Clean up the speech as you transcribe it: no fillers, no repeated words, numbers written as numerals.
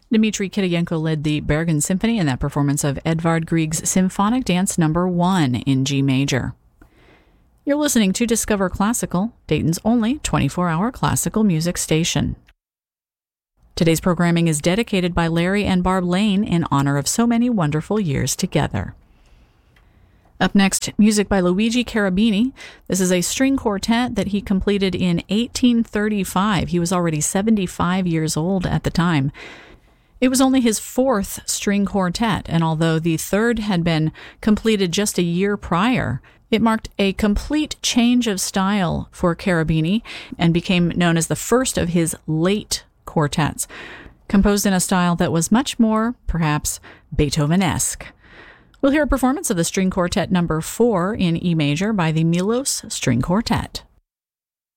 Dmitri Kiriyenko led the Bergen Symphony in that performance of Edvard Grieg's Symphonic Dance No. 1 in G major. You're listening to Discover Classical, Dayton's only 24-hour classical music station. Today's programming is dedicated by Larry and Barb Lane in honor of so many wonderful years together. Up next, music by Luigi Cherubini. This is a string quartet that he completed in 1835. He was already 75 years old at the time. It was only his fourth string quartet, and although the third had been completed just a year prior, it marked a complete change of style for Cherubini and became known as the first of his late quartets, composed in a style that was much more, perhaps, Beethoven-esque. We'll hear a performance of the String Quartet No. 4 in E major by the Milos String Quartet.